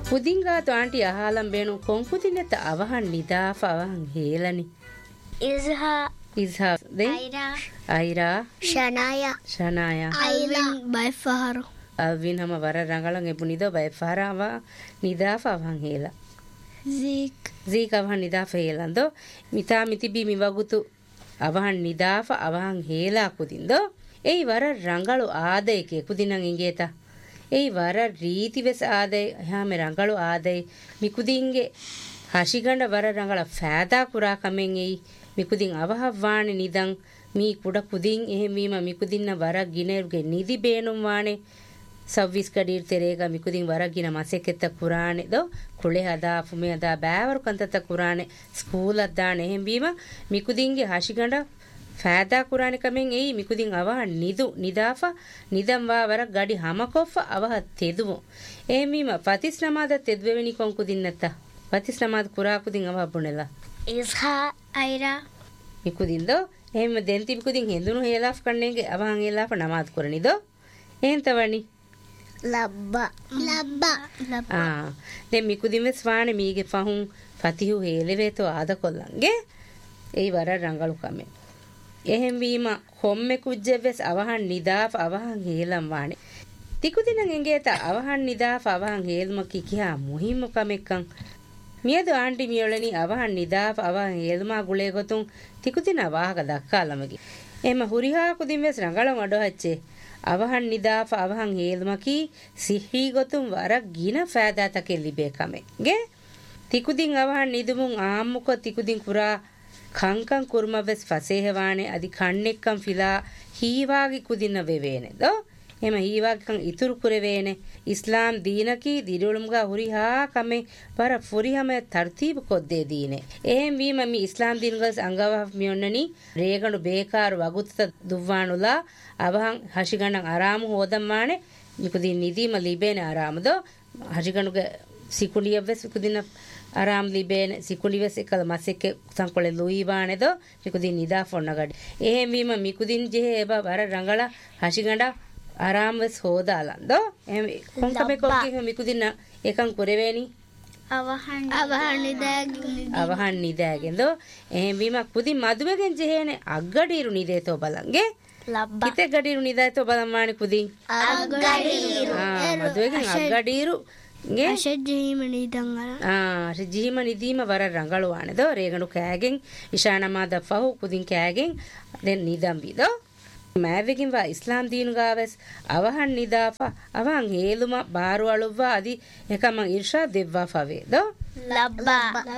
Kudinga to auntie ahalam benu konkudineta avahan nidafa avahan helani. Izha. Then Aira. Shanaya. Alvin hama vara rangalang ebunido by Farava nidafa avahan hela. Zeke avahan nidafa helando. Mita mitibi miwagutu avahan nidafa avahan hela kudindo. Ei vara rangalu aadayke kudinan ingeta. Ei vara ರೀತಿ ವೆಸ್ ಆದೈ ಹ್ಯಾಮೆ ರಂಗಳು ಆದೈ ಮಿಕುದಿಂಗೆ ಹಶಿಗಂಡ ವರ ರಂಗಳ ಫಾದಾ ಕುರಾ ಕಮೆಂ ಎಯಿ ಮಿಕುದಿಂ ಅವಹವ್ವಾಣೆ ನಿದಂ me ಕುಡ ಕುದಿಂ ಎಹೆಮೀಮ ಮಿಕುದಿನ್ನ ವರ ಗಿನೆರುಗೆ ನಿದಿ ಬೇನುಂ ವಾಣೆ ಸವ್ವಿಸ್ ಕಡೀರ್ ತೆರೇಗ ಮಿಕುದಿಂ ವರ ಗಿನ ಮಸೆಕೆತ್ತ ಕುರಾಣೆ ದೋ ಕುಳೆ ಹದಾ ಫುಮೆ ಹದಾ ಬ್ಯಾವರು ಕಂತತ ಕುರಾಣೆ school ಅದ್ದಾಣೆ ಎಹೆಮೀಮ ಮಿಕುದಿಂಗೆ ಹಶಿಗಂಡ ಫಾದಾ ಕುರಾಣೆ ಕಮೆಂ ಎಯಿ ಮಿಕುದಿಂ ಅವಹ ನಿದು ನಿದಾಫಾ ನಿದಂವಾ ವರ ಗಡಿ ಹಮಕೊಫ ಅವಹ ತೆದುವು ಎಮೀಮ ಫತಿಸ್ ನಮಾದ ತೆದ್ವೆವಿನಿ ಕೊಂಕುದಿನ್ನತ್ತ ಫತಿಸ್ ನಮಾದ ಕುರಾ ಕುದಿಂ ಅವಹ ಬುಣೆಲ ಇಸ್ಹಾ ಐರಾ ಮಿಕುದಿಂದೋ ಎಮ್ ದೆಂತಿ ಮಿಕುದಿಂ ಹೆಂದುನು ಹೇಲಾಫ್ ಕಣ್ಣೆಗೆ ಅವಹಂ ಹೇಲಾಫ ನಮಾದ ಕುರನಿದೋ ಎಂತವಣಿ ಲಬ್ಬ ದೆಂ ಮಿಕುದಿಂ ವೆಸ್ ವಾಣೆ ಮೀಗೆ ಫಹುಂ ಫತಿಹು ಹೇಲೆವೇತೋ ಆದ ಕೊಲ್ಲಂಗೆ ಎಯಿ ವರ ರಂಗಳು ಕಮೆ එහෙම්වීම කොම්මෙ කුජ්ජෙවස් අවහන් නිදාෆ අවහන් හේලම් වානේ තිකුදිනන් එංගේත අවහන් නිදාෆ අවහන් හේල්ම කිකියා මුහිම්ම කමෙක්කන් මියද ආන්ටි මියොලනි අවහන් නිදාෆ අවහන් හේල්මා ගුලේ ගොතුන් තිකුදින වාහක දක්කාලමකි එම හුරිහා කුදින්වස් රංගලම් අඩොහච්චේ අවහන් නිදාෆ අවහන් හේල්මකි සිහි ගොතුන් වරක් ගින ෆෑදාතකෙ ලිබේ කමෙක්ගේ තිකුදින් අවහන් නිදුමුන් ආම්මුක තිකුදින් කුරා ಕಂಕಂ ಕುರ್ಮವೆಸ್ ಫಸೇಹವಾಣೆ ಅದಿ ಕಣ್ಣೆಕ್ಕಂ ಫಿಲಾ ಹೀವಾಗಿ ಕುದಿನ ವೆವೇನೆ ದೋ ಎಮ ಹೀವಾಗಿ ಕಂ ಇತುರು ಕುರೆವೇನೆ ಇಸ್ಲಾಂ ದೀನಕಿ ದಿರುಳುಮ್ಗಾ ಹುರಿಹಾ ಕಮೆ ಪರ ಫುರಿಹಮೆ ತರ್ತೀಬ್ ಕೊದ್ದೆ ದೀನೆ ಏಂ ವೀಮ ಮಿ ಇಸ್ಲಾಂ ದೀನ್ಗಸ್ ಅಂಗವ ಮಿಯೊನ್ನನಿ ರೇಗಣು ಬೇಕಾರ ವಗುತ್ತ ದುವ್ವಾಣುಲಾ ಅವಹಂ ಹಶಿಗಣಂ ಆರಾಮು ಹೋದಮ್ಮಾಣೆ ಮಿಕುದಿ ನಿದೀಮ ಲಿಬೇನೆ ಆರಾಮದೋ ಹಶಿಗಣುಗೆ ಸಿಕುಲಿಯವೆಸ್ ಕುದಿನ ಆರಾಮ್ ಲಿಬೇನೆ ಸಿಕುಲಿವೆಸ್ එකල මසෙක් සංකොලේ ලුයිවානේද මිකුදින් නිදා ෆොන්නගඩ එහෙම වීම මිකුදින් ජෙහෙ එබ වර රංගල හෂිගඬ ආරාම් වෙස් හොදාලන්ද එහෙම කොන්කමේ කොක්කේ මිකුදින් එකන් කුරෙවේනි අවහන් නිදාගෙන්ද එහෙම වීම කුදින් මදුවගෙන් ජෙහෙනේ අග්ගඩීරු නිදේතෝ බලංගේ කිතේ ගඩීරු නිදාතෝ බලම්මානි කුදින් අග්ගඩීරු මදුවගෙන් අග්ගඩීරු ಅಶಜ್ಜೀಮ ನಿದಂಗಲ ಅಶಜ್ಜೀಮ ನಿದೀಮ ವರ ರಂಗಳುವಾಣೆದೋ ರೇಗಣು ಕ್ಯಾಗೆಂ ಇಶಾನಮಾದ ಫಹು ಕುದಿಂ ಕ್ಯಾಗೆಂ ದೆನ್ ನಿದಂಬಿದೋ ಮ್ಯಾವೆಗಿಂ ವಾ ಇಸ್ಲಾಂ ದೀನುಗಾವೆಸ್ ಅವಹನ್ ನಿದಾಫ ಅವಹಂ ಹೇಲುಮ ಬಾರು ಅಳುವ್ವ ಅದಿ ಏಕಮ ಇರ್ಷಾ ದೆವ್ವಾ ಫವೇದೋ ಲಬ್ಬ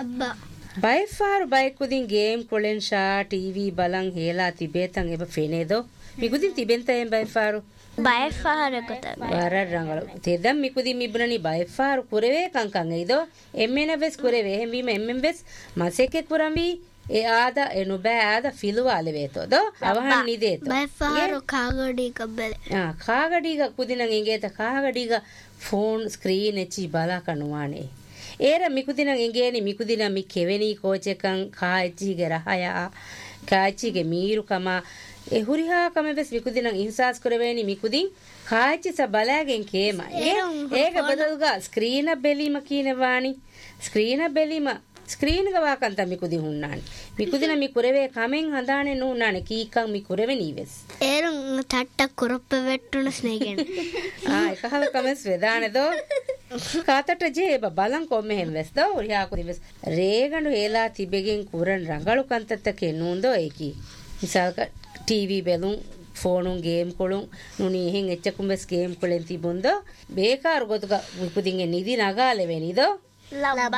ಬೈಫಾರ್ ಬೈ ಕುದಿಂ ಗೇಮ್ ಕೊಳೆನ್ ಶಾ ಟಿವಿ ಬಲಂ ಹೇಲಾ ತಿಬೇತಂ ಎಬ ಫೆನೇದೋ ಮಿಗುದಿಂ ತಿಬೆಂತ ಎಂ ಬೈಫಾರು ಬೈಫಾರಕತ ವರ ರಂಗಳು ತೆದಂ ಮಿಕುದಿ ಮಿಬ್ನನಿ ಬೈಫಾರು ಕುರೆವೆ ಕಂಕಂ ಐದೋ ಎಮ್ಮೆನ ವೆಸ್ ಕುರೆವೆ ಹೆಂವಿಮ ಎಮ್ಮೆಂ ವೆಸ್ ಮಸೆಕೆ ಕುರಂವಿ ಎ ಆದ ಎನುಬೆ ಆದ ಫಿಲುವಾಲೆ ವೇತೋದೋ ಅವಹನ್ ನಿದೇತೋ ಬೈಫಾರು ಕಾಗಡಿ ಕಬ್ಬಲೆ ಕಾಗಡಿಗ ಕುದಿನಂ ಎಂಗೇತ ಕಾಗಡಿಗ ಫೋನ್ ಸ್ಕ್ರೀನ್ ಎಚ್ಚಿ ಬಲ ಕನುವಾನೆ ಏರ ಮಿಕುದಿನಂ ಎಂಗೇನಿ ಮಿಕುದಿನ ಮಿ ಕೆವೆನಿ ಕೋಚೆಕಂ ಕಾ ಎಚ್ಚಿಗೆ ರಹಯ ಕಾ ಎಚ್ಚಿಗೆ ಮೀರು ಕಮ e huriha kameves mikudinan ihsas kureveni mikudin kaachi sa balagen kema ega badalga screen belima kinewani screen belima screen ga wakanta mikudin hunnani mikudina mi kureve kamen handane nu nane kikan mi kureve nives erun tatta kuroppe vettuna snegen ekahal kames vedane do කාතට J බලන් කොම්මෙ හෙම්වස් දෝ හුරිහා කුදිවස් රේගණු හේලා තිබෙගෙන් කුරන් රංගලු කන්තත්තක නුන්දෝ ඒකි මිසල්ක TV ಬೆಲುಂ phone game ಕೊಳು ನುನಿ ಹೆಂ ಎಚ್ಚಕುಂಬಸ್ game ಕೊಳೆನ್ ತಿಬುಂದ ಬೇಕಾರು ಗೊತ್ತುಗ ಮಿಕುದಿಂಗೆ ನಿದಿ ನಗಾಲೆವೆನಿದೋ ಲಬ್ಬ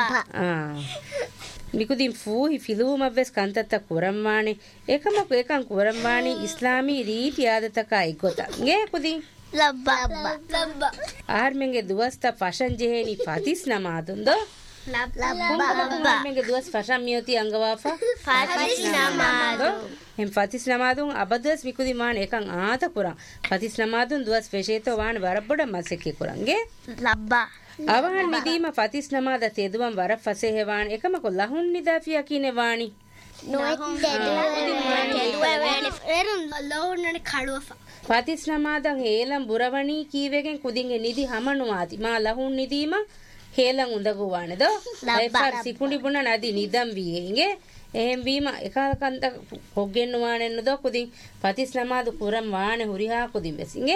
ಮಿಕುದಿಂ ಫೂಹಿ ಫಿಲೂಮವ್ವೆಸ್ ಕಂತತ್ತ ಕುರಮ್ಮಾಣಿ ಏಕಮಕು ಏಕಂ ಕುರಮ್ಮಾಣಿ ಇಸ್ಲಾಮಿ ರೀತಿ ಆದತಕ ಐಗೊತ ಗೆ ಕುದಿಂ ಲಬ್ಬ ಆರ್ಮೆಂಗೆ ದುವಸ್ತ ಫಶನ್ ಜೆಹೇನಿ ಫಾತಿಸ್ ನಮಾದುಂದೋ Menge duas fasham mioti angawafa fatis namadu hem fatis namadun abadas mikudi man ekan aata kuran fatis namadun duas fesheto wan warabboda maseke kurange labba awan nidima fatis namada teduwan warab fasehewan ekamako lahun nidafiya kine wani fatis namadan helam burawani kiwegen kudinge nidi hamanuwati ma lahun nidima හේලන් උඳගු වානේද බයිෆාර් සිකුණි බුණ නදි නිදම් වියේගේ එහෙම් වීම එකලකන්ත හොගෙන්න වානෙන්නද කුදින් පතිස් නමාද කුරම් වානේ හුරිහා කුදින් වෙසිගේ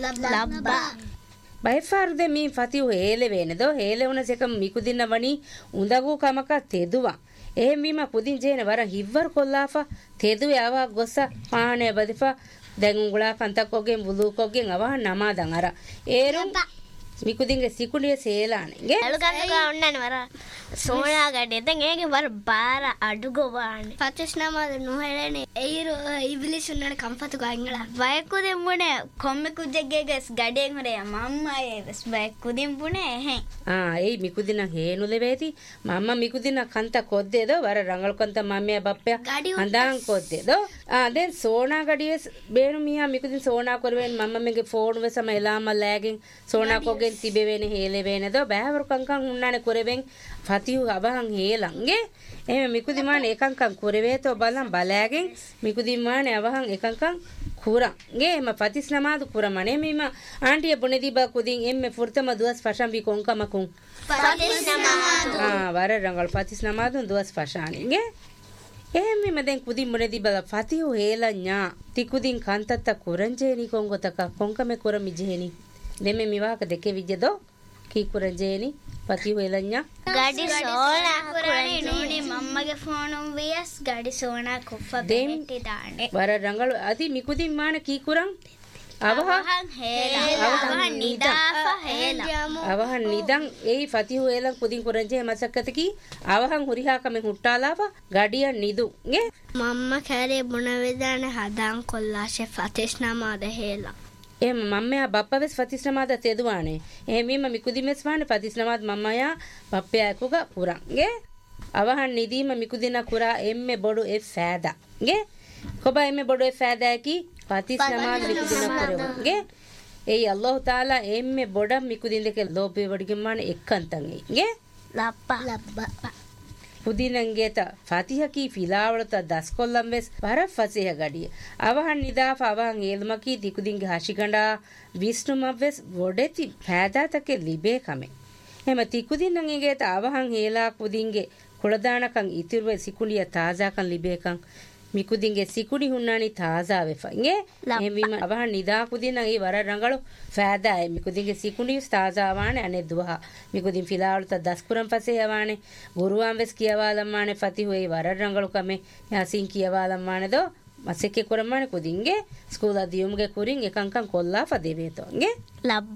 ලබ්බා බයිෆාර් දෙ මී ෆතිහු හේලෙ වේනේද හේලෙ උනසෙක මිකුදින්න වනි උඳගු කමක තෙදුවා එහෙම් වීම කුදින් ජේන වර හිව්වර් කොල්ලාෆා තෙදුවේ ආවා ගොස්ස පානේ බදිෆා දැන් උගලා කන්තක් ඔගෙන් බුදු කොගෙන් අවහ නමාදන් අර ඒරුම් මිකුදින්ගේ සිකුණිය සේලානේ අලුගන්නක ඔන්නන වර සෝනා ගඩේ දැන් ඒගේ වර බාර අඩු ගොවානේ පතිස් නමාද නොහෙලනේ ඒරු ඉබ්ලිස් උන්නන කම්පතු ගංගලා වයකු දෙම්බුනේ කොම්මෙ කුජෙගේ ගස් ගඩෙන් හොරේ මම්මයේ වෙස් වයකු දෙම්බුනේ එහෙන් ඒ මිකුදින හේනුලෙ වේති මම්ම මිකුදින කන්ත කොද්දේද වර රංගල් කන්ත මම්මිය බප්පය හඳාන් කොද්දේද දැන් සෝනා ගඩියේ බේනු මියා මිකුදින සෝනා කරවෙන් මම්මගේ ෆෝන් වෙ සම එලාම ලෑගෙන් සෝනා කොගේ තිබෙවෙන හේලෙ වෙනද බෑවරු කංකන් උන්නානේ කරවෙන් ෆතිහු අබහන් හේලන්ගේ එහෙම මිකුදිමාන ඒකංකන් කරවේතෝ බලන් බලෑගෙන් මිකුදිමානේ අබහන් ඒකංකන් කුරන්ගේ එම පතිස් නමාදු කුරමනේ මීම ආන්ටිය බොනේදී බා කුදින් එම්මෙ ෆුර්තම දුවස් ෆෂම් බි කොන්කමකුන් පතිස් නමාදු වර රංගල් පතිස් නමාදු දුවස් ෆෂානිගේ එහෙම මීම දැන් කුදින් බොනේදී බල ෆතිහු හේලඤ්ඤා තිකුදින් කන්තත්ත කුරංජේනි කොංගොතක කොංකමෙ කුරමි ජේනි දෙමෙ මිවාක දෙකේ විජ්ජදෝ කී කුරංජේනි පතිහු හේලඤ්ඤා ගඩි සෝනා කුරණි නෝනි මම්මගේ ෆෝන් උන් වියස් ගඩි සෝනා කොෆ බෙහෙටි දාන්නේ වර රංගල අදි මිකුදින් මාන කී කුරන් අවහන් හේලා අවහන් නිදාෆ හේලා අවහන් නිදන් ඒ ෆතිහු හේලන් කුදින් කුරංජේ මසක්කතකි අවහන් හුරිහා කමෙන් හුට්ටාලාව ගඩිය නිදුගේ මම්ම කැරේ බොන වේදාන හදාන් කොල්ලාෂේ ෆතිස් නමාද හේලා එහෙම මම්මයා බප්පවෙස් ෆතිස් නමාද තෙදුවානේ එහෙම මීම මිකුදිමෙස් වානේ ෆතිස් නමාද මම්මයා බප්පයාකුග කුරන්ගේ අවහන් නිදීම මිකුදින කුරා එම්මෙ බොඩු එ ෆෑදාගේ කොබා එම්මෙ බොඩු එ ෆෑදාකි ෆතිස් නමාද මිකුදින කුරවගේ ඒ අල්ලාහ් තාලා එම්මෙ බොඩම් මිකුදින් දෙක ලෝපේ වඩිගෙන් මානේ එක්කන්තන් ඒගේ ලබ්බා පුදිනංගේත ෆතිහකි ෆිලාවලත දස්කොල්ලම් වෙස් වර ෆසිහ ගඩිය අවහන් නිදාෆ අවහන් ඒල්මකි තිකුදින්ගේ හෂිකණ්ඩා විස්නුමව්වෙස් වොඩෙති පෑදාතකෙ ලිබේ කමෙ එම තිකුදින්නංගේත අවහන් හේලා කුදින්ගේ කුලදානකන් ඉතිරුවේ සිකුලිය තාසාකන් ලිබේකන් මිකුදින්ගේ සිකුඩි හුන්නානි තාසා වෙෆංගේ එම්විම අවහන් නිදා කුදින්න ඒ වර රංගලු ෆෑදායි මිකුදින්ගේ සිකුඩි තාසා වානේ අනේ දුවහ මිකුදින් ෆිලාවලත දස්කුරම් පසේ යවානේ ගුරුවාම් වෙස් කියවාලම් මානේ ෆතිහු ඒ වර රංගලු කමේ යාසින් කියවාලම් මානේ දෝ මසෙක්කේ කුරම්මානේ කුදින්ගේ ස්කූලා දියුම්ගේ කුරින් එකංකන් කොල්ලා ෆදෙවේතෝගේ ලබ්බා